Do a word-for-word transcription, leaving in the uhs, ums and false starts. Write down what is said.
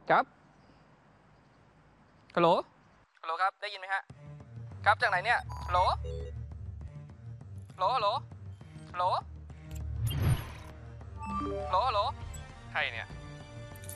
ครับฮัลโหลฮัลโหลครับได้ยินไหมฮะครับจากไหนเนี่ยฮัลโหลฮัลโหลฮัลโหลฮัลโหลฮัลโหลฮัลโหลใครเนี่ย